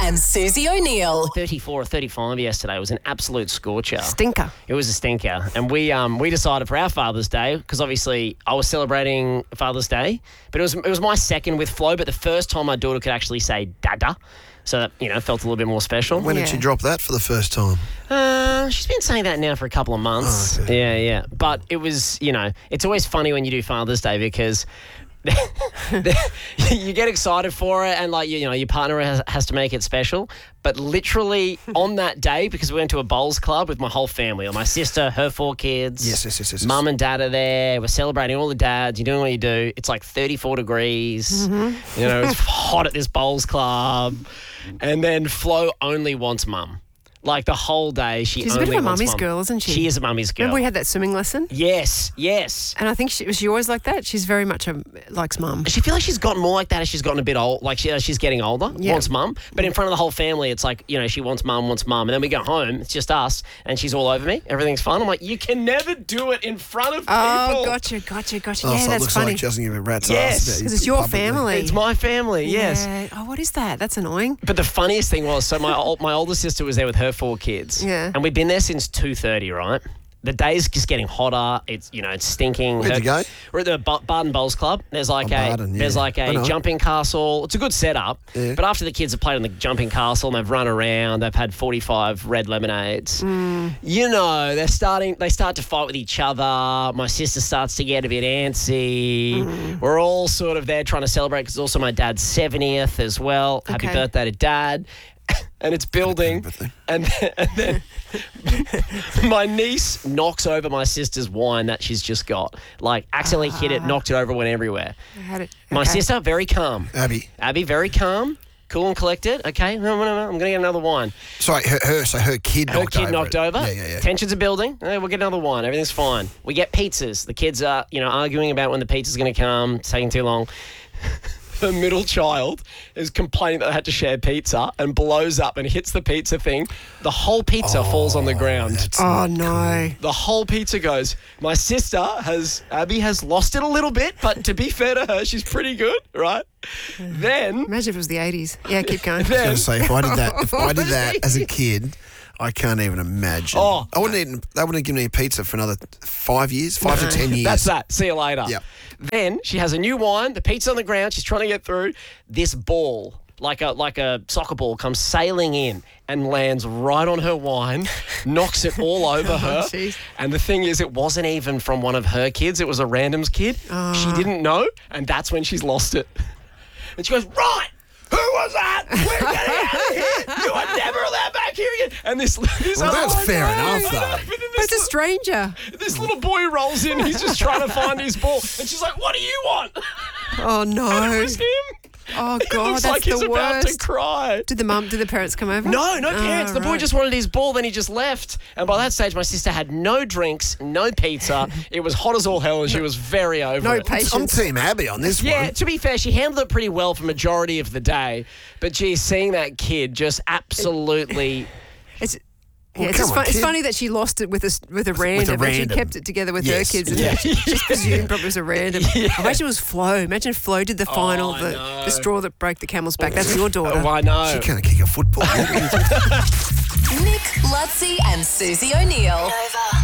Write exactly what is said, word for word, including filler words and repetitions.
and Susie O'Neill. thirty-four or thirty-five yesterday. It was an absolute scorcher. Stinker. It was a stinker. And we um we decided for our Father's Day, because obviously I was celebrating Father's Day, but it was it was my second with Flo, but the first time my daughter could actually say Dada. So that, you know, felt a little bit more special. When Yeah. did she drop that for the first time? Uh, she's been saying that now for a couple of months. Oh, okay. Yeah, yeah. But it was, you know, it's always funny when you do Father's Day because you get excited for it and, like, you, you know, your partner has, has to make it special. But literally on that day, because we went to a bowls club with my whole family, my sister, her four kids. Yes, yes, yes, yes, yes. Mum and dad are there. We're celebrating all the dads. You're doing what you do. It's like thirty-four degrees. Mm-hmm. You know, it's hot at this bowls club. And then Flo only wants mum. Like the whole day, she She's a only bit of a wants mummy's mum. girl, isn't she? She is a mummy's girl. Remember we had that swimming lesson? Yes, yes. And I think she was she always like that. She's very much a likes mum. She feel like she's gotten more like that as she's gotten a bit old. Like she, as she's getting older, Yeah. wants mum. But in front of the whole family, it's like, you know, she wants mum, wants mum. And then we go home, it's just us, and she's all over me. Everything's fun. I'm like, you can never do it in front of people. Oh, gotcha, gotcha, gotcha. Oh, yeah, so it that's looks funny. like she doesn't give a rat's Yes. ass about you Because it's your publicly. family. It's my family, yes. Yeah. Oh, what is that? That's annoying. But the funniest thing was, so my ol- my older sister was there with her four kids. Yeah. And we've been there since two thirty, right? The day's just getting hotter. It's, you know, it's stinking. Where'd Her- you go? We're at the B- Barden Bowls Club. There's like Oh, a Barden, yeah. there's like I a know it. jumping castle. It's a good setup. Yeah. But after the kids have played on the jumping castle and they've run around, they've had forty-five red lemonades. You know, they're starting. They start to fight with each other. My sister starts to get a bit antsy. We're all sort of there trying to celebrate because it's also my dad's seventieth as well. Happy Okay. birthday to Dad. And it's building, birthday. and then, and then my niece knocks over my sister's wine that she's just got. Like, accidentally hit it, knocked it over, went everywhere. I had it. My Okay. sister, very calm. Abby. Abby, very calm, cool and collected. Okay, no, no, no, I'm going to get another wine. Sorry, her, her so her kid Her knocked kid over knocked it. over. Yeah, yeah, yeah. Tensions are building. Eh, we'll get another wine. Everything's fine. We get pizzas. The kids are, you know, arguing about when the pizza's going to come. It's taking too long. The middle child is complaining that they had to share pizza and blows up and hits the pizza thing. The whole pizza falls on the ground. That's Oh, no. The whole pizza goes. My sister has, Abby has lost it a little bit, but to be fair to her, she's pretty good, right? Then, Imagine if it was the eighties. Yeah, keep going. I was then, going to say, if I did that, if I did What that is as a kid, I can't even imagine. Oh. I wouldn't eat, they wouldn't have given me a pizza for another five years, five to ten years. that's that. See you later. Yep. Then she has a new wine. The pizza on the ground. She's trying to get through. This ball, like a like a soccer ball, comes sailing in and lands right on her wine, knocks it all over her. jeez. And the thing is, it wasn't even from one of her kids. It was a random's kid. She didn't know, and that's when she's lost it. And she goes, right. Who was that? We're getting out of here. You are never allowed back here again. And this, this Well, other that's one- fair I enough, know, though. but then But this it's a little- stranger. this little boy rolls in. He's just trying to find his ball. And she's like, what do you want? Oh, no. And it was him. Oh, It God, looks that's like he's the about to worst. cry. Did the mum, did the parents come over? No, no Oh, parents. The boy right. just wanted his ball, then he just left. And by that stage, my sister had no drinks, no pizza. It was hot as all hell, and she was very over No it. patience. I'm Team Abby on this Yeah, one. to be fair, she handled it pretty well for majority of the day. But geez, seeing that kid just absolutely... It's, Well, yeah, it's, come just on, fun, it's kid. funny that she lost it with a, with a random, and she random. kept it together with Yes. her kids. And Yeah. she just presumed probably it was a random. Imagine it was Flo. Imagine Flo did the final, I the, know. the straw that broke the camel's back. That's your daughter. Oh, I know. She can't kick a football. Nick, Lutzi and Susie O'Neill. Nova.